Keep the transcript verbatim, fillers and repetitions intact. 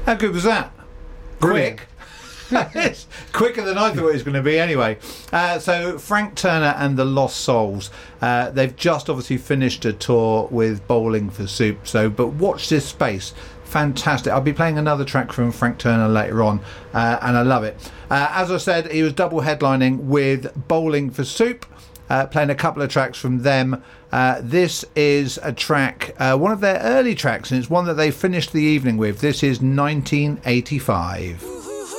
How good was that? Brilliant. Quick. It's quicker than I thought it was going to be anyway. Uh, so Frank Turner and the Lost Souls, uh, they've just obviously finished a tour with Bowling for Soup. So, but watch this space. Fantastic. I'll be playing another track from Frank Turner later on, uh, and I love it. Uh, as I said, he was double headlining with Bowling for Soup, uh, playing a couple of tracks from them. Uh, this is a track, uh, one of their early tracks, and it's one that they finished the evening with. This is nineteen eighty-five.